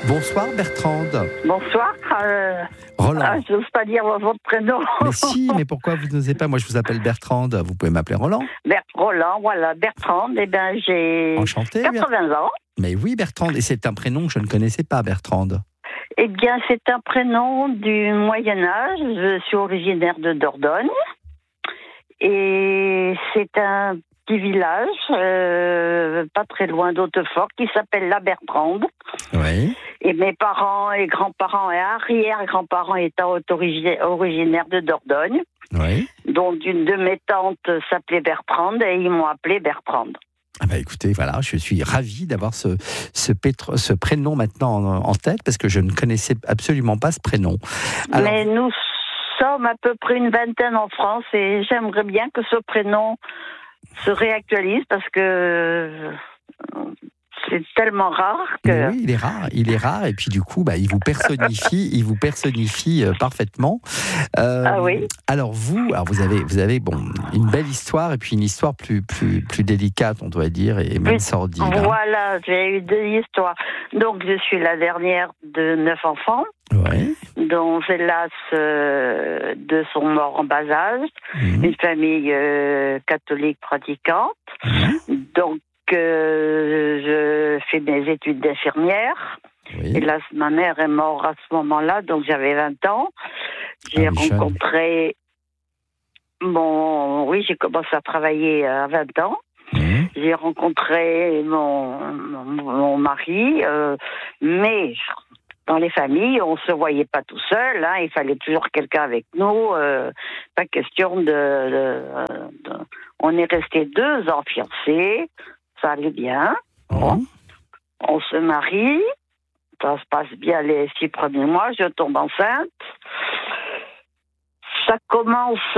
Bonsoir Bertrande. Bonsoir. Roland. Je n'ose pas dire votre prénom. Mais si, mais pourquoi vous n'osez pas? Moi je vous appelle Bertrande, vous pouvez m'appeler Roland. Roland, voilà, Bertrande. Eh bien, j'ai Enchanté. 80 ans. Mais oui Bertrande, et c'est un prénom que je ne connaissais pas, Bertrande. Eh bien, c'est un prénom du Moyen-Âge. Je suis originaire de Dordogne. Et c'est un petit village, pas très loin d'Hautefort, qui s'appelle La Bertrande. Oui. Et mes parents et grands-parents et arrière-grands-parents étaient originaires de Dordogne. Oui. Dont une de mes tantes s'appelait Bertrande et ils m'ont appelée Bertrande. Ah bah écoutez, voilà, je suis ravi d'avoir ce prénom maintenant en tête, parce que je ne connaissais absolument pas ce prénom. Alors, mais nous sommes à peu près une vingtaine en France et j'aimerais bien que ce prénom se réactualise parce que c'est tellement rare que... Oui, il est rare, et puis du coup, il vous personnifie parfaitement. Ah oui. Alors vous avez une belle histoire, et puis une histoire plus délicate, on doit dire, et même sordide. Voilà, j'ai eu 2 histoires. Donc je suis la dernière de 9 enfants. Ouais. Dont hélas 2 sont morts en bas âge, une famille catholique pratiquante. Donc je fais mes études d'infirmière. Oui. Hélas, ma mère est morte à ce moment-là, donc j'avais 20 ans. J'ai rencontré j'ai commencé à travailler à 20 ans. J'ai rencontré mon mari, mais dans les familles, on se voyait pas tout seul, hein, il fallait toujours quelqu'un avec nous, pas question on est restés 2 ans fiancés, ça allait bien, on se marie, ça se passe bien les 6 premiers mois, je tombe enceinte, ça commence